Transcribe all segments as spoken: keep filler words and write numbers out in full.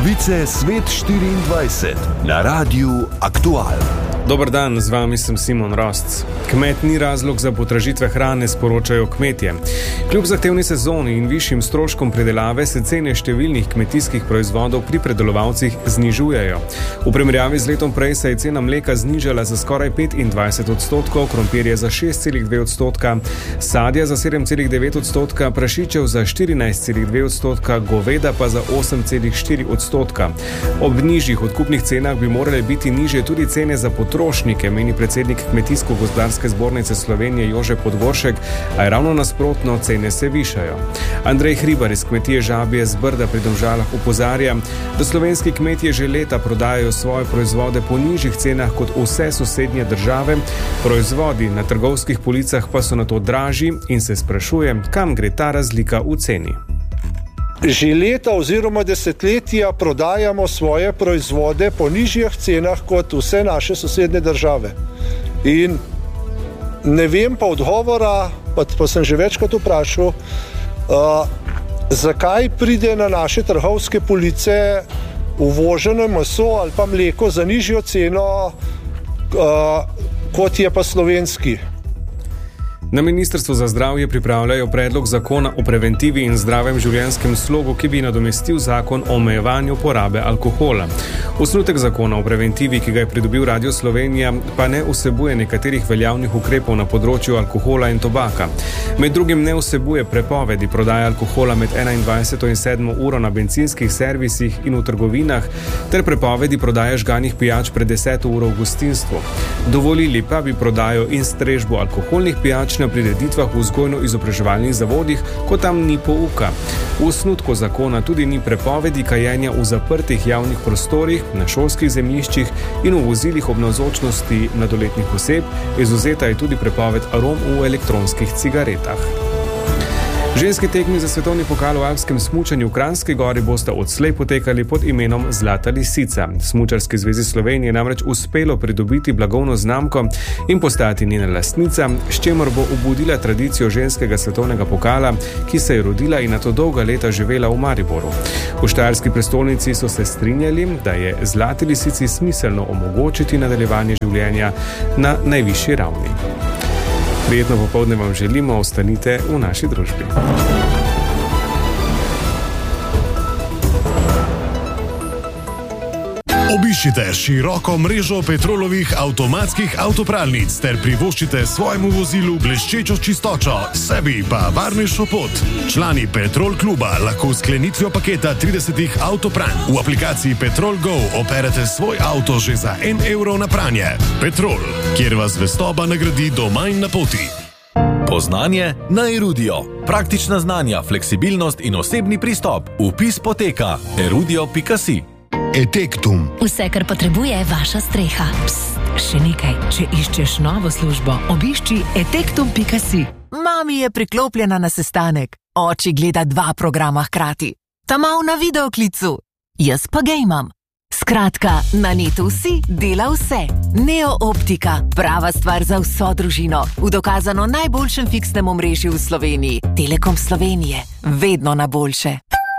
Novice Svet štiriindvajset na Radiu Aktual. Dober dan, z vami sem Simon Rostc. Kmet ni razlog za podražitve hrane, sporočajo kmetje. Kljub zahtevni sezoni in višjim stroškom predelave se cene številnih kmetijskih proizvodov pri predelovalcih znižujejo. V primerjavi z letom prej se je cena mleka znižala za skoraj petindvajset odstotkov, krompirje za šest celih dve odstotka, sadja za sedem celih devet odstotka, prašičev za štirinajst celih dve odstotka, goveda pa za osem celih štiri odstotka. Ob nižjih odkupnih cenah bi morale biti nižje tudi cene za potrošnike, meni predsednik Kmetijsko-gozdarske zbornice Slovenije Jože Podgoršek, a je ravno nasprotno, cene se višajo. Andrej Hribar iz kmetije Žabje z Brda pri Domžalah opozarja, da slovenski kmetje že leta prodajajo svoje proizvode po nižjih cenah kot vse sosednje države, proizvodi na trgovskih policah pa so na to dražji in se sprašuje, kam gre ta razlika v ceni. Že leta oziroma desetletja prodajamo svoje proizvode po nižjih cenah kot vse naše sosednje države. In ne vem pa odgovora, pa, pa sem že večkrat vprašal, uh, zakaj pride na naše trgovske police uvoženo meso ali pa mleko za nižjo ceno, uh, kot je pa slovenski. Na Ministrstvu za zdravje pripravljajo predlog zakona o preventivi in zdravem življenjskem slogu, ki bi nadomestil zakon o omejevanju porabe alkohola. Osnutek zakona o preventivi, ki ga je pridobil Radio Slovenija, pa ne vsebuje nekaterih veljavnih ukrepov na področju alkohola in tobaka. Med drugim ne vsebuje prepovedi prodaje alkohola med enaindvajseto in sedmo uro na bencinskih servisih in v trgovinah, ter prepovedi prodaje žganih pijač pred deseto uro v gostinstvu. Dovolili pa bi prodajo in strežbo alkoholnih pijač na prireditvah v vzgojno-izobraževalnih zavodih, ko tam ni pouka. V osnutku zakona tudi ni prepovedi kajenja v zaprtih javnih prostorih, na šolskih zemljiščih in v vozilih ob navzočnosti mladoletnih oseb, izvzeta je tudi prepoved arom v elektronskih cigaretah. Ženski tekmi za svetovni pokal v alpskem smučanju v Kranjski Gori bosta odslej potekali pod imenom Zlata lisica. Smučarski zvezi Slovenije je namreč uspelo pridobiti blagovno znamko in postati njena lastnica, s čimer bo obudila tradicijo ženskega svetovnega pokala, ki se je rodila in nato dolga leta živela v Mariboru. V štajerski prestolnici so se strinjali, da je Zlati lisici smiselno omogočiti nadaljevanje življenja na najvišji ravni. Prijetno popoldne vam želimo, ostanite v naši družbi. Obiščite široko mrežo Petrolovih avtomatskih avtopralnic ter privoščite svojemu vozilu bleščečo čistočo, sebi pa varnejšo pot. Člani Petrol kluba lahko s sklenitvijo paketa tridesetih avtopranj v aplikaciji Petrol Go operete svoj avto že za en evro na pranje. Petrol, kjer vas zvestoba nagradi doma in na poti. Poznanje na Erudio. Praktična znanja, fleksibilnost in osebni pristop. Vpis poteka erudio pika si. Etektum. Vse, kar potrebuje vaša streha. Psst, še nekaj. Če iščeš novo službo, obišči etektum pika si. Mami je priklopljena na sestanek. Oči gleda dva programa hkrati. Ta mal na videoklicu. Jaz pa gejmam. Skratka, na netu vsi dela vse. Neo Optika. Prava stvar za vso družino. V dokazano najboljšem fiksnem omrežju v Sloveniji. Telekom Slovenije. Vedno na boljše.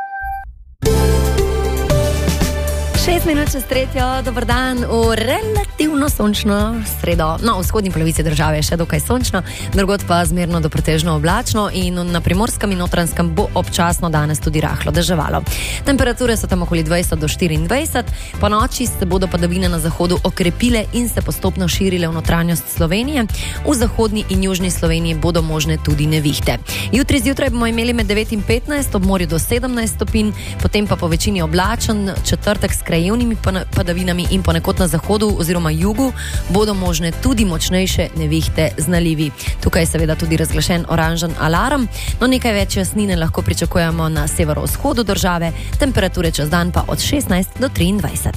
Šest minut čez tretjo, dober dan v relativno sončno sredo. No, v vzhodni polovici države je še dokaj sončno, drugod pa zmerno do pretežno oblačno in na Primorskem in Notranjskem bo občasno danes tudi rahlo deževalo. Temperature so tam okoli dvajset do štiriindvajset, po noči se bodo padavine na zahodu okrepile in se postopno širile v notranjost Slovenije. V zahodni in južni Sloveniji bodo možne tudi nevihte. Jutri zjutraj bomo imeli med devet in petnajst, ob morju do sedemnajst stopinj, potem pa po večini oblačen, četrtek s krajevnimi padavinami in ponekod na zahodu oziroma jugu bodo možne tudi močnejše nevihte z nalivi. Tukaj je seveda tudi razglašen oranžen alarm, no nekaj več jasnine lahko pričakujemo na severovzhodu države, temperature čez dan pa od šestnajst do triindvajset.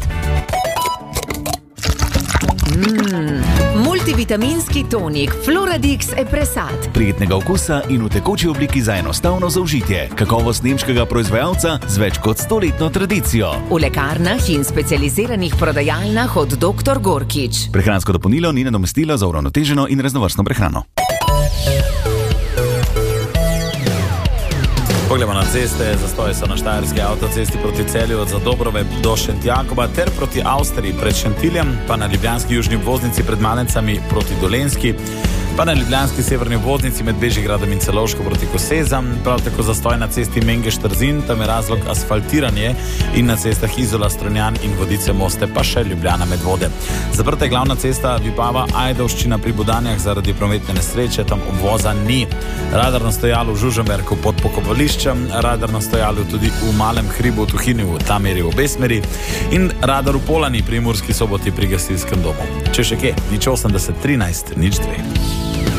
Mm, multivitaminski tonik Floradix Epresat. Prijetnega okusa in v tekoči obliki za enostavno zaužitje. Kakovost nemškega proizvajalca z več kot stoletno tradicijo. V lekarnah in specializiranih prodajalnah od doktor Gorkič. Prehransko dopolnilo ni nadomestilo za uravnoteženo in raznovrstno prehrano. Pogledamo na ceste, zastoje so na Štajerski avtocesti proti Celju od Zadobrove do Šentjakova ter proti Avstriji pred Šentiljem, pa na ljubljanski južni obvoznici pred Malencami proti Dolenjski, pa na ljubljanski severni obvoznici med Bežigradom in Celovško proti Kosezam, prav tako zastoj na cesti Mengeš-Trzin, tam je razlog asfaltiranje, in na cestah Izola, Strunjan in Vodice Moste pa še Ljubljana Medvode. Zaprta je glavna cesta Vipava Ajdovščina pri Budanjah zaradi prometne nesreče, tam obvoza ni. Radarno stojalo v Žužemberku pod pokopališčem, radarno stojalo tudi v Malem hribu v Tuhinju, tam meri v obe smeri, in radar v Polani pri Murski Soboti pri gasilskem domu. Če še kje, nič osemdeset trinajst, nič dve.